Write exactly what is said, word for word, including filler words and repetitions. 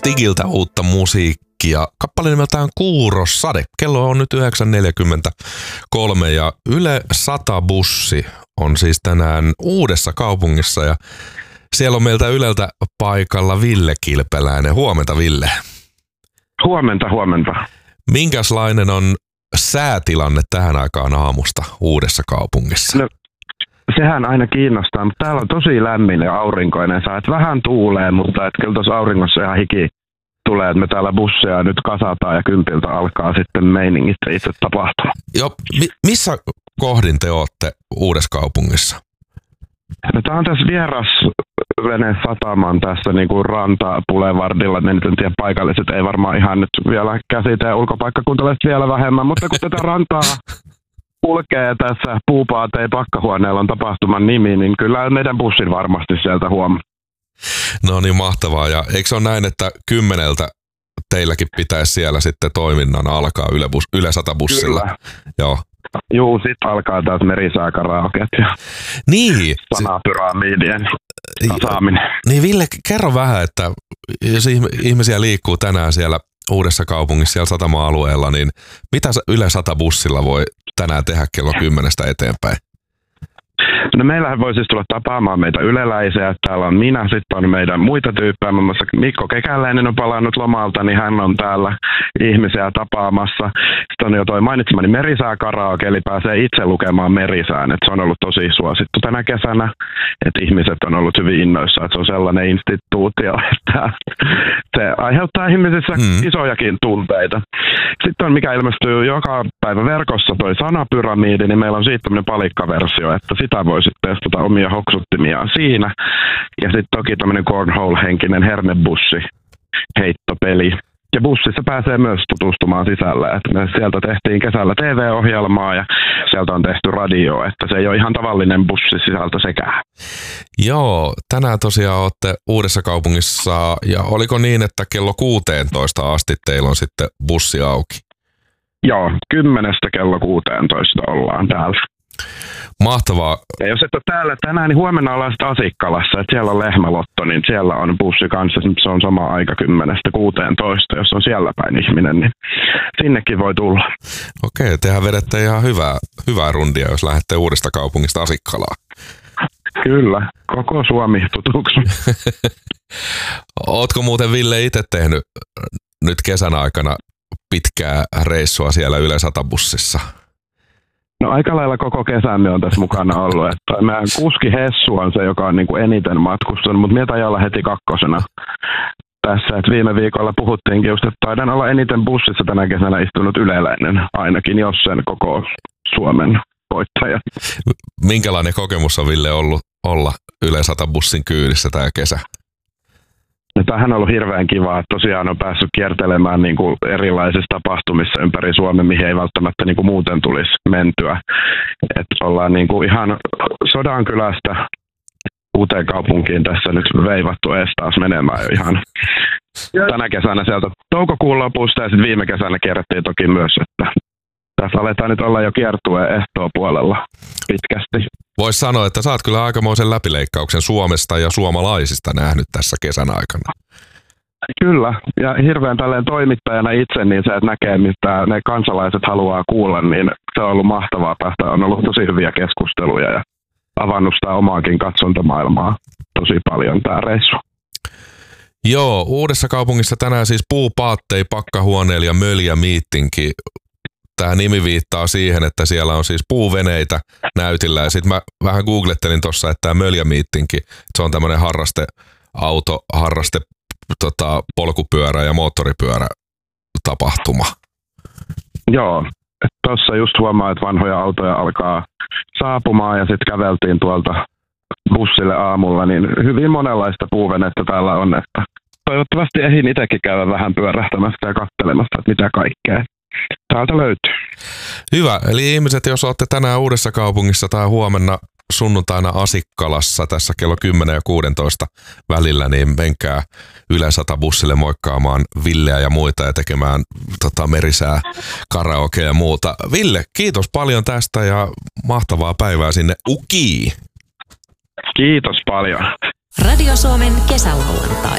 Stigiltä uutta musiikkia. Kappale nimeltään Kuurossade. Kello on nyt yhdeksän neljäkymmentäkolme ja Yle sata bussi on siis tänään Uudessa Kaupungissa ja siellä on meiltä Yleltä paikalla Ville Kilpeläinen. Huomenta, Ville. Huomenta, huomenta. Minkälainen on säätilanne tähän aikaan aamusta Uudessa Kaupungissa? No, sehän aina kiinnostaa, mutta täällä on tosi lämmin ja aurinkoinen sää. Vähän tuulee, mutta et kyllä tuossa auringossa ihan hiki tulee, että me täällä busseja nyt kasataan ja kympiltä alkaa sitten meiningit itse tapahtua. Joo, mi- missä kohdin te ootte Uudessa Kaupungissa? No, tää on tässä vierasvene sataman tässä niinku ranta-pulevardilla. Ne nyt en tiedä, paikalliset ei varmaan ihan nyt vielä käsitä ja ulkopaikkakuntalaiset vielä vähemmän, mutta kun tätä rantaa kulkee tässä Puupaatei pakkahuoneella on tapahtuman nimi, niin kyllä meidän bussin varmasti sieltä huomaa. No niin, mahtavaa. Ja eikö se ole näin, että kymmeneltä teilläkin pitäisi siellä sitten toiminnan alkaa Yle, bus, Yle sata bussilla? Kyllä. Joo. Juu, sit alkaa taas merisääkaraoket ja niin. sanapyramidien tasaaminen. Niin Ville, kerro vähän, että jos ihmisiä liikkuu tänään siellä Uudessa Kaupungissa, siellä satama-alueella, niin mitä Yle sata bussilla voi tänään tehdä kello kymmenestä eteenpäin? No meillähän voi siis tulla tapaamaan meitä yleläisiä. Täällä on minä, sitten on meidän muita tyyppejä. Muun muassa Mikko Kekäläinen on palannut lomalta, niin hän on täällä ihmisiä tapaamassa. Sitten on jo toi mainitsemani merisääkaraoke, eli pääsee itse lukemaan merisään. Et se on ollut tosi suosittu tänä kesänä, että ihmiset on ollut hyvin innoissaan, että se on sellainen instituutio, että se aiheuttaa ihmisissä hmm. isojakin tunteita. Sitten on, mikä ilmestyy joka päivä verkossa, toi sanapyramidi, niin meillä on siitä tämmöinen palikkaversio, että sitä voi sitten testata omia hoksuttimiaan siinä. Ja sitten toki tämmöinen cornhole-henkinen hernebussi heittopeli. Ja bussissa pääsee myös tutustumaan sisällä. Et me sieltä tehtiin kesällä T V-ohjelmaa ja sieltä on tehty radio, että se ei ole ihan tavallinen bussisisältö sekään. Joo, tänään tosiaan olette Uudessa Kaupungissa ja oliko niin, että kello kuusitoista asti teillä on sitten bussi auki? Joo, kymmenestä kello kuusitoista ollaan täällä. Mahtavaa. Ja jos et ole täällä tänään, niin huomenna ollaan sitten Asikkalassa, että siellä on lehmälotto, niin siellä on bussi kanssa, se on sama aika kymmenestä kuusitoista, jos on siellä päin ihminen, niin sinnekin voi tulla. Okei, tehän vedette ihan hyvää, hyvää rundia, jos lähdette Uudesta Kaupungista Asikkalaan. Kyllä, koko Suomi tutuksi. Ootko muuten, Ville, itse tehnyt nyt kesän aikana pitkää reissua siellä Yle sata bussissa? No aika lailla koko kesän on tässä mukana ollut. Että meidän kuski Hessu on se, joka on niin kuin eniten matkustanut, mutta minä taidan olla heti kakkosena tässä. Että viime viikolla puhuttiinkin just, että taidan olla eniten bussissa tänä kesänä istunut yleläinen, ainakin jos sen koko Suomen voittaja. Minkälainen kokemus on, Ville, ollut olla Yle sata bussin kyydissä tämä kesä? No, tämähän on ollut hirveän kiva, että tosiaan on päässyt kiertelemään niin kuin erilaisissa tapahtumissa ympäri Suomen, mihin ei välttämättä niin kuin muuten tulisi mentyä. Että ollaan niin kuin ihan Sodankylästä Uuteen Kaupunkiin tässä nyt veivattu ees taas menemään jo ihan tänä kesänä sieltä toukokuun lopusta ja sitten viime kesänä kierrettiin toki myös, että tässä aletaan nyt olla jo kiertueen ehtoopuolella pitkästi. Voisi sanoa, että sä oot kyllä aikamoisen läpileikkauksen Suomesta ja suomalaisista nähnyt tässä kesän aikana. Kyllä, ja hirveän tälleen toimittajana itse, niin se, että näkee, mitä ne kansalaiset haluaa kuulla, niin se on ollut mahtavaa päästä. On ollut tosi hyviä keskusteluja ja avannut sitä omaakin katsontamaailmaa tosi paljon tämä reissu. Joo, Uudessa Kaupungissa tänään siis Puupaatei pakkahuoneella ja Möljä Miittinki. Tämä nimi viittaa siihen, että siellä on siis puuveneitä näytillä ja sitten mä vähän googlettelin tuossa, että tämä Möljä Miittinki, se on tämmöinen harrasteauto, harraste, tota, polkupyörä ja moottoripyörä tapahtuma. Joo, tuossa just huomaa, että vanhoja autoja alkaa saapumaan ja sitten käveltiin tuolta bussille aamulla, niin hyvin monenlaista puuvenettä täällä on, että toivottavasti ehdin itsekin käydä vähän pyörähtämässä ja katselemassa, että mitä kaikkea täältä löytyy. Hyvä, eli ihmiset, jos olette tänään Uudessa Kaupungissa tai huomenna sunnuntaina Asikkalassa tässä kello kymmenen ja kuusitoista välillä, niin menkää Yle sata bussille moikkaamaan Villeä ja muita ja tekemään tota, merisää, karaokea ja muuta. Ville, kiitos paljon tästä ja mahtavaa päivää sinne Ukiin. Kiitos paljon. Radio Suomen kesälauantai.